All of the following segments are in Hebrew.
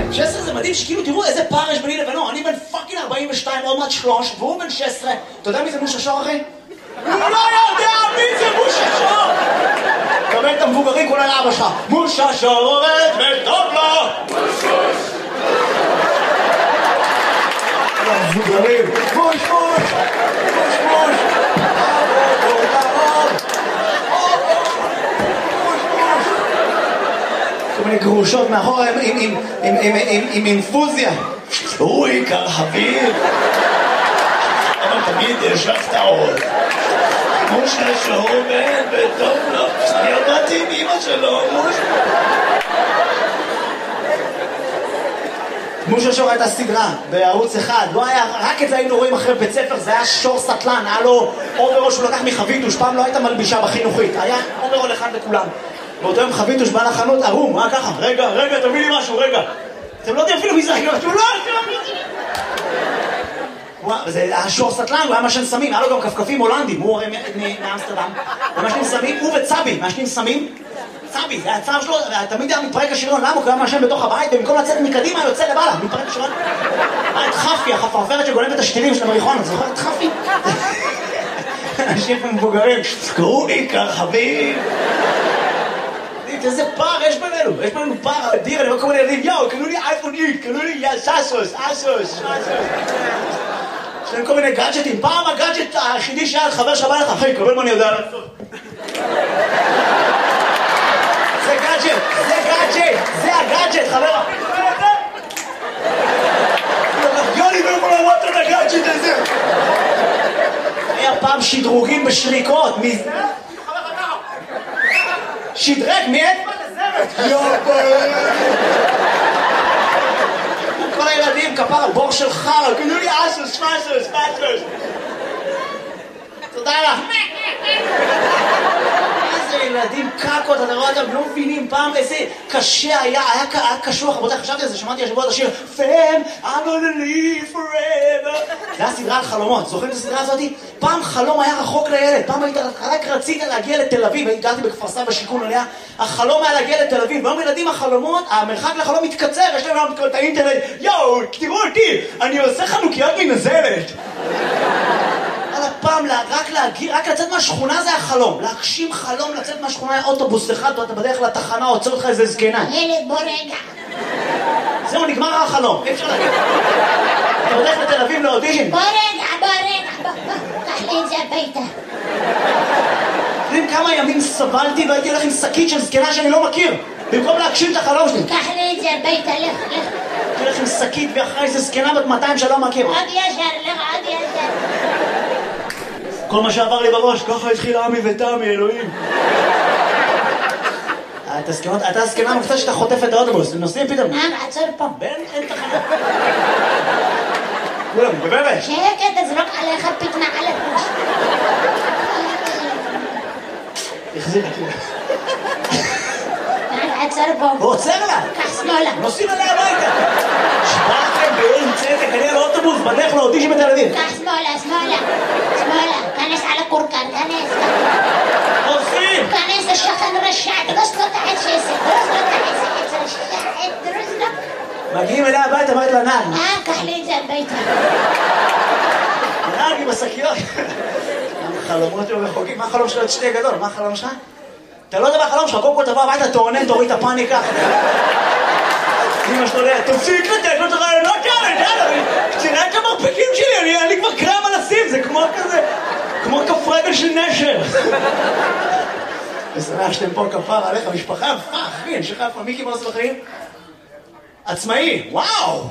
16 זה מדהים שכאילו תראו איזה פער יש ביני לבינו. אני בן פאקינג 42, עוד מעט 3, והוא בן 16. אתה יודע מי זה מושה שור, אחי? הוא לא יודע מי זה מושה שור! קבל את המבוגרים כולל אבא שלך. מושה שור עובד וטוב לו! המבוגרים, מוש מוש! מוש מוש! כל מיני גרושות מאחורה עם אינפוזיה. הוא עיקר חביב. אבל תמיד יש לך טעות. מושה שור בן וטוב לו. אני עבדתי עם אמא שלו, מושה שור הייתה סדרה בערוץ אחד, לא היה, רק את זה היינו רואים אחרי בית ספר, זה היה שור סטלן, היה לו אוברול שהוא לקח מחביתוש, פעם לא הייתה מלבישה בחינוכית, היה אוברול אחד לכולם. באותו יום חביתוש בא לחנות ערום, מה ככה? רגע, תביא לי משהו, רגע. אתם לא יודעים אפילו מי זה, הוא לא זה היה שור סטלן, הוא היה משן סמים, היה לו גם כפכפים הולנדים, הוא הרי מאמסטרדם, ומשנים סמים, הוא וצבי, משנים סמים, צבי, זה הצו שלו, תמיד היה מתפרק השריון, למה? הוא היה משן בתוך הבית, במקום לצאת מקדימה, יוצא לבעלה, מתפרק השריון. את חפי, החפרפרת שגולמת את השתילים של המריחונה, זוכר את חפי? אנשים מבוגרים, קראו לי כרחבים. איזה פער יש בינינו, יש בינינו פער אדיר, אני רואה כל מיני ילדים, יאו, קנו לי אייפון איט, קנו לי סאסוס. יש להם כל מיני גאדג'טים, פעם הגאדג'ט היחידי שהיה על חבר שבא לך, אחי, קבל מה אני יודע לעשות. זה הגאדג'ט, חבר. יוני, לא יכול לראות את הגאדג'ט הזה. היה פעם שדרוגים בשריקות, שדרג מאצבע לזרת. כל הילדים, כפר הבור של חר, קנו לי אסוס. תודה לך. איזה ילדים קקות, אתה רואה אותם, לא מבינים פעם איזה קשה היה קשוח, רבותיי, חשבתי על זה, שמעתי השבוע את השיר Fam, I'm gonna live forever. זה היה סדרה על חלומות, זוכרים את הסדרה הזאת? פעם חלום היה רחוק לילד, פעם רק רצית להגיע לתל אביב, הגעתי בכפר סבא שיכון עליה, החלום היה להגיע לתל אביב, והיום ילדים החלומות, המרחק לחלום מתקצר, יש להם להם את האינטרנט, יואו, תראו אותי, אני עושה חנוכיות מנזלת. פעם רק לצאת מהשכונה זה החלום, להגשים חלום לצאת מהשכונה היה אוטובוס אחד, אתה בדרך לתחנה, עוצר אותך איזה זקנה. ילד בוא רגע. זהו, נגמר החלום, אי אפשר להגיד. אתה בדרך לתל אביב לאודישן. בוא רגע, קח לי את זה הביתה. יודעים כמה ימים סבלתי והייתי הולך עם שקית של זקנה שאני לא מכיר, במקום להגשים את החלום שלי. קח לי את זה הביתה, לך. הייתי הולך עם שקית ואחרי איזה זקנה בת 200 שלא מכיר. עוד ישר. כל מה שעבר לי בראש, ככה התחיל עמי ותמי, אלוהים. אתה הסכנה מופתע שאתה חוטף את האוטובוס, נוסעים פתאום. עצור פה. אין תחנה. כולם, בבאבש. שקט, תזרוק עליך פתנה על הראש. החזיר את זה. עצור פה. הוא עוצר לה. קח שמאלה. נוסעים עליה הביתה. שבאתם בעין צדק, אני על האוטובוס, בדרך לאודישן בתל אביב. קח שמאלה. כנס על הקורקן, כנס. עושים! כנס השכן רשע, דרוס לו את העצת, דרוס לו. מגיעים אליה הביתה, אמרת לנהג. קח לי את זה הביתה. נהג עם השקיות. החלומות שלו רחוקים, מה החלום שלו? את שתי גדול, מה החלום שלך? אתה לא יודע מה החלום שלך, קודם כל תבוא הביתה, תוריד את הפאניקה. אמא שלו יודע, תפסיק לתת לו את הרעיונות האלה, תראה את המרפקים שלי, אני כבר קרם על הסים, זה כמו כזה, כמו כף רגל של נשר. ושמח שאתם פה כפר עליך, משפחה, אחי, אני שלך איפה, מי קיבל לעשות לחיים? עצמאי, וואו!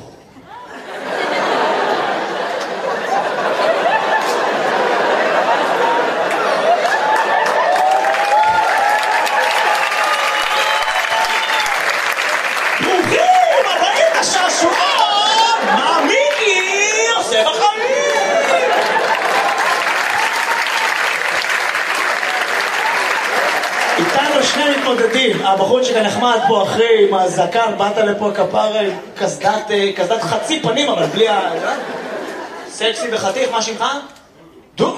איתנו שני מתמודדים, הבחור שכאן נחמד פה אחרי עם הזקן, באת לפה כפר קסדת חצי פנים אבל בלי סקסי וחתיך, מה שמך?